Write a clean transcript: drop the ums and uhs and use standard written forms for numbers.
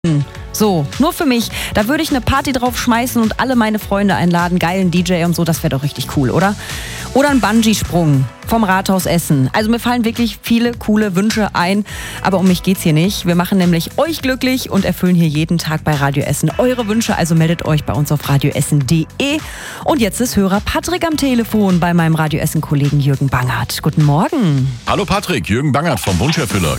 So, nur für mich. Da würde ich eine Party drauf schmeißen und alle meine Freunde einladen, geilen DJ und so, das wäre doch richtig cool, oder? Oder ein Bungee-Sprung vom Rathaus Essen. Also mir fallen wirklich viele coole Wünsche ein, aber um mich geht's hier nicht. Wir machen nämlich euch glücklich und erfüllen hier jeden Tag bei Radio Essen eure Wünsche, also meldet euch bei uns auf radioessen.de. Und jetzt ist Hörer Patrick am Telefon bei meinem Radio Essen-Kollegen Jürgen Bangert. Guten Morgen. Hallo Patrick, Jürgen Bangert vom Wunscherfüller.